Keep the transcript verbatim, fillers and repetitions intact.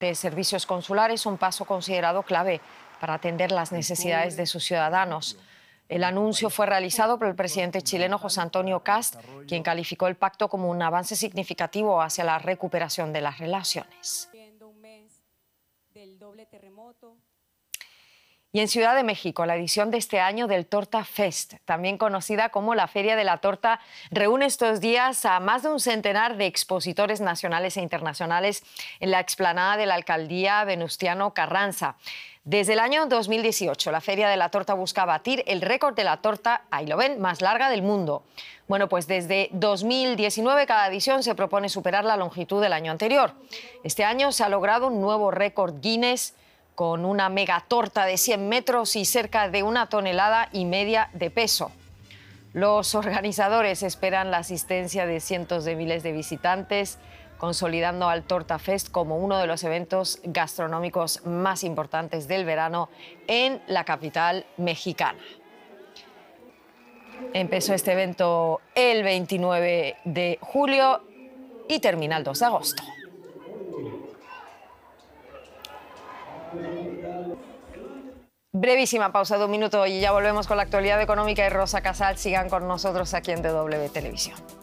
de servicios consulares, un paso considerado clave para atender las necesidades de sus ciudadanos. El anuncio fue realizado por el presidente chileno José Antonio Kast, quien calificó el pacto como un avance significativo hacia la recuperación de las relaciones. Y en Ciudad de México, la edición de este año del Torta Fest, también conocida como la Feria de la Torta, reúne estos días a más de un centenar de expositores nacionales e internacionales en la explanada de la alcaldía Venustiano Carranza. Desde el año dos mil dieciocho, la Feria de la Torta busca batir el récord de la torta, ahí lo ven, más larga del mundo. Bueno, pues desde dos mil diecinueve cada edición se propone superar la longitud del año anterior. Este año se ha logrado un nuevo récord Guinness con una megatorta de cien metros y cerca de una tonelada y media de peso. Los organizadores esperan la asistencia de cientos de miles de visitantes, consolidando al Torta Fest como uno de los eventos gastronómicos más importantes del verano en la capital mexicana. Empezó este evento el veintinueve de julio y termina el dos de agosto. Brevísima pausa de un minuto y ya volvemos con la actualidad económica y Rosa Casal. Sigan con nosotros aquí en D W Televisión.